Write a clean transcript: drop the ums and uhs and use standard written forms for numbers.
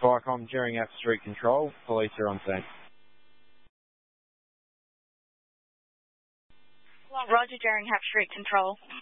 Vicom, Jerringham Street Control. Police are on scene. Roger, Jerringham Street Control.